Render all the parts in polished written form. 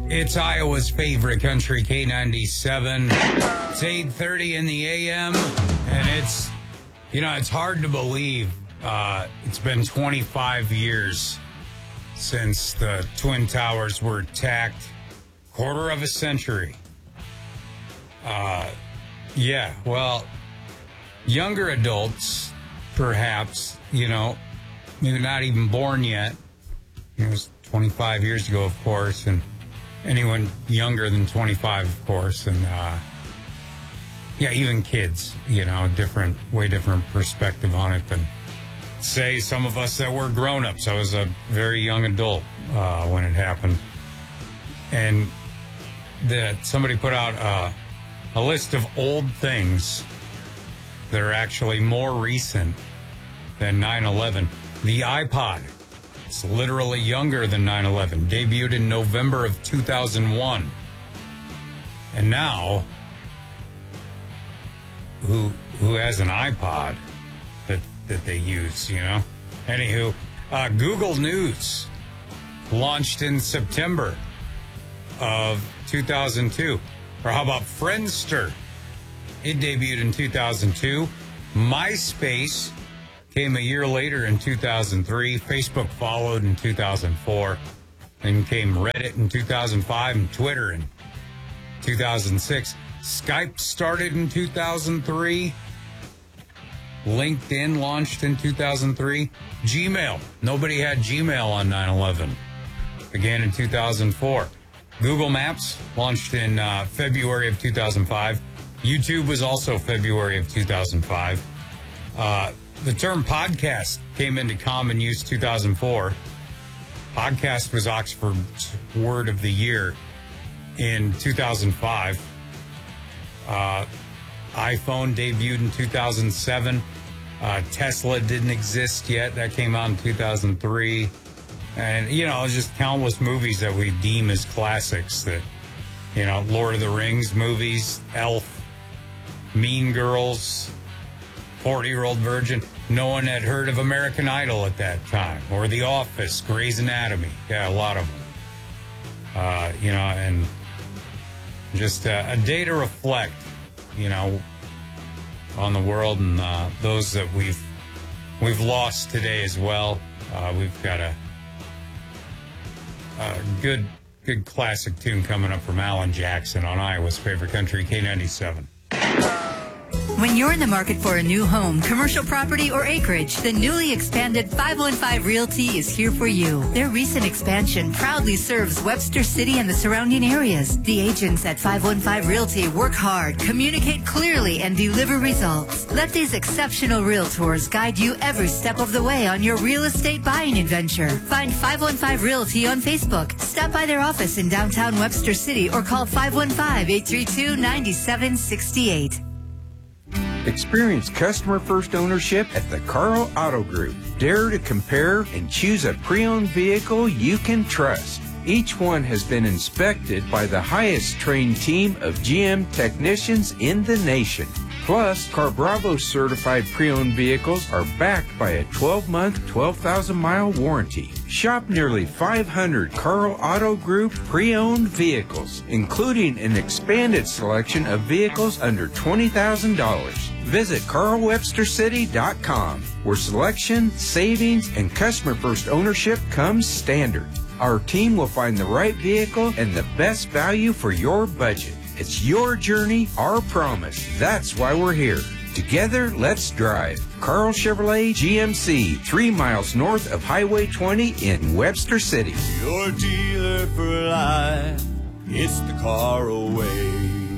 It's Iowa's favorite country, K97. It's 8:30 in the a.m., and it's hard to believe it's been 25 years since the Twin Towers were attacked. Quarter of a century. Younger adults, perhaps, you're not even born yet. It was 25 years ago, of course, and anyone younger than 25, of course, and even kids, way different perspective on it than, say, some of us that were grown-ups. I was a very young adult when it happened, and somebody put out a list of old things that are actually more recent than 9/11. The iPod. It's literally younger than 9/11. Debuted in November of 2001. And now, who has an iPod that they use, Anywho, Google News launched in September of 2002. Or how about Friendster? It debuted in 2002. MySpace came a year later in 2003. Facebook followed in 2004. Then came Reddit in 2005 and Twitter in 2006. Skype started in 2003. LinkedIn launched in 2003. Gmail. Nobody had Gmail on 9/11. Began in 2004. Google Maps launched in February of 2005. YouTube was also February of 2005. The term podcast came into common use 2004. Podcast was Oxford's word of the year in 2005. iPhone debuted in 2007. Tesla didn't exist yet. That came out in 2003. And, just countless movies that we deem as classics that, Lord of the Rings movies, Elf, Mean Girls, 40-Year-Old Virgin. No one had heard of American Idol at that time, or The Office, Grey's Anatomy. Yeah, a lot of them. And just a day to reflect, on the world and those that we've lost today as well. We've got a good classic tune coming up from Alan Jackson on Iowa's favorite country, K97. When you're in the market for a new home, commercial property, or acreage, the newly expanded 515 Realty is here for you. Their recent expansion proudly serves Webster City and the surrounding areas. The agents at 515 Realty work hard, communicate clearly, and deliver results. Let these exceptional realtors guide you every step of the way on your real estate buying adventure. Find 515 Realty on Facebook. Stop by their office in downtown Webster City or call 515-832-9768. Experience customer-first ownership at the Carl Auto Group. Dare to compare and choose a pre-owned vehicle you can trust. Each one has been inspected by the highest trained team of GM technicians in the nation. Plus, CarBravo certified pre-owned vehicles are backed by a 12-month, 12,000-mile warranty. Shop nearly 500 Carl Auto Group pre-owned vehicles, including an expanded selection of vehicles under $20,000. Visit CarlWebsterCity.com, where selection, savings, and customer-first ownership comes standard. Our team will find the right vehicle and the best value for your budget. It's your journey, our promise. That's why we're here. Together, let's drive. Carl Chevrolet GMC, 3 miles north of Highway 20 in Webster City. Your dealer for life, it's the Carl way.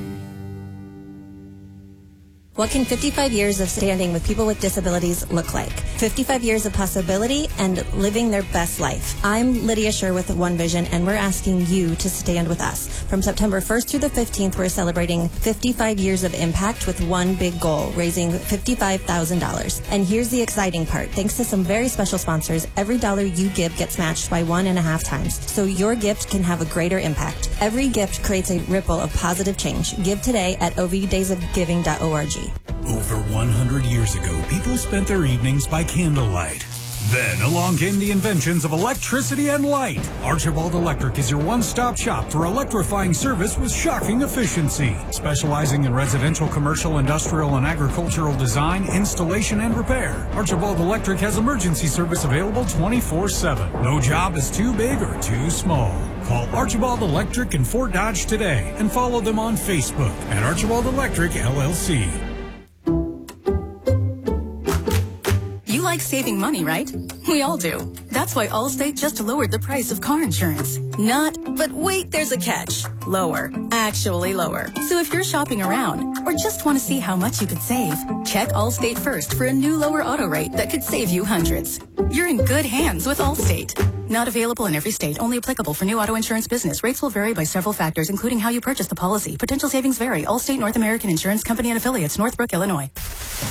What can 55 years of standing with people with disabilities look like? 55 years of possibility and living their best life. I'm Lydia Scher with One Vision, and we're asking you to stand with us. From September 1st through the 15th, we're celebrating 55 years of impact with one big goal, raising $55,000. And here's the exciting part. Thanks to some very special sponsors, every dollar you give gets matched by 1.5 times. So your gift can have a greater impact. Every gift creates a ripple of positive change. Give today at ovdaysofgiving.org. Over 100 years ago, people spent their evenings by candlelight. Then along came the inventions of electricity and light. Archibald Electric is your one-stop shop for electrifying service with shocking efficiency. Specializing in residential, commercial, industrial, and agricultural design, installation, and repair, Archibald Electric has emergency service available 24/7. No job is too big or too small. Call Archibald Electric in Fort Dodge today and follow them on Facebook at Archibald Electric LLC. You like saving money, right? We all do. That's why Allstate just lowered the price of car insurance. But wait, there's a catch. Lower. Actually lower. So if you're shopping around or just want to see how much you could save, check Allstate first for a new lower auto rate that could save you hundreds. You're in good hands with Allstate. Not available in every state. Only applicable for new auto insurance business. Rates will vary by several factors, including how you purchase the policy. Potential savings vary. Allstate North American Insurance Company and affiliates, Northbrook, Illinois.